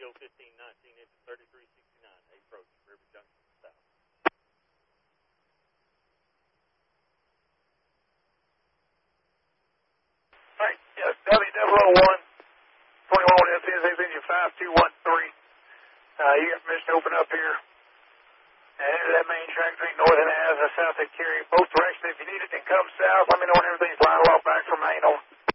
Hill 1519, into 3369, approach River Junction south. All right, yes, W001, 21 SNZ engine 5213. You got permission to open up here. And enter that main track between North and Ave and South that carry both directions. If you need it, then come south. Let me know when everything's lined up back from main on.